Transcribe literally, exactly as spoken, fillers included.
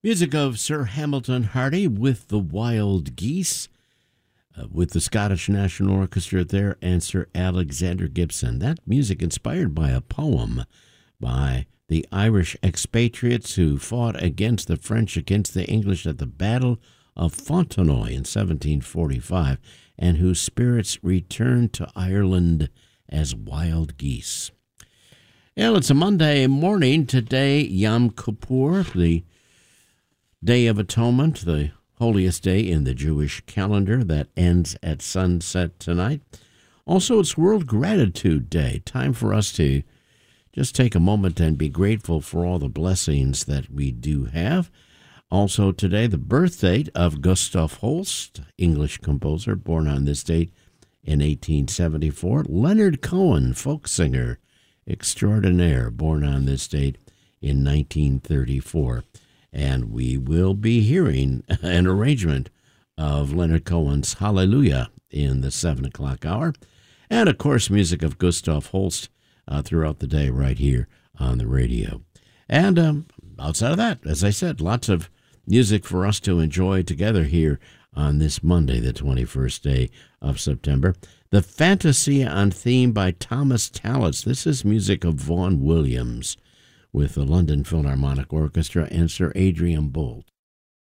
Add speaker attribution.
Speaker 1: Music of Sir Hamilton Hardy with the Wild Geese, uh, with the Scottish National Orchestra there, and Sir Alexander Gibson. That music inspired by a poem by the Irish expatriates who fought against the French, against the English at the Battle of Fontenoy in seventeen forty-five, and whose spirits returned to Ireland as wild geese. Well, it's a Monday morning today, Yom Kippur, the Day of Atonement, the holiest day in the Jewish calendar that ends at sunset tonight. Also, it's World Gratitude Day, time for us to just take a moment and be grateful for all the blessings that we do have. Also today, the birth date of Gustav Holst, English composer, born on this date in eighteen seventy-four. Leonard Cohen, folk singer extraordinaire, born on this date in nineteen thirty-four. And we will be hearing an arrangement of Leonard Cohen's Hallelujah in the seven o'clock hour. And, of course, music of Gustav Holst uh, throughout the day right here on the radio. And um, outside of that, as I said, lots of music for us to enjoy together here on this Monday, the twenty-first day of September. The Fantasia on Theme by Thomas Tallis. This is music of Vaughan Williams with the London Philharmonic Orchestra and Sir Adrian Boult.